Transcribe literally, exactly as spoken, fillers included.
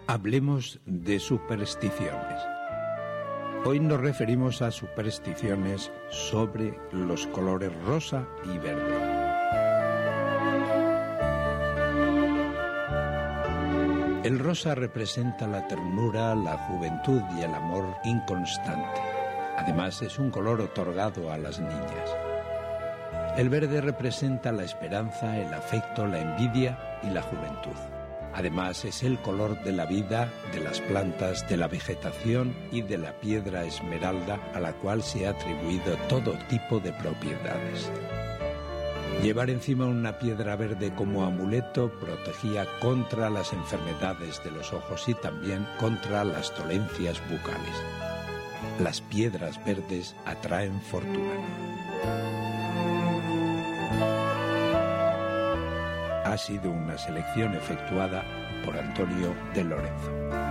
Hablemos de supersticiones. Hoy nos referimos a supersticiones sobre los colores rosa y verde. El rosa representa la ternura, la juventud y el amor inconstante. Además, es un color otorgado a las niñas. El verde representa la esperanza, el afecto, la envidia y la juventud. Además, es el color de la vida, de las plantas, de la vegetación y de la piedra esmeralda, a la cual se ha atribuido todo tipo de propiedades. Llevar encima una piedra verde como amuleto protegía contra las enfermedades de los ojos y también contra las dolencias bucales. Las piedras verdes atraen fortuna. Ha sido una selección efectuada por Antonio de Lorenzo.